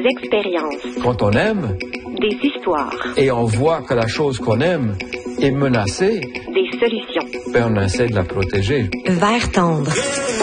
expériences. Quand on aime, des histoires. Et on voit que la chose qu'on aime est menacée, des solutions. Ben on essaie de la protéger. Vert tendre.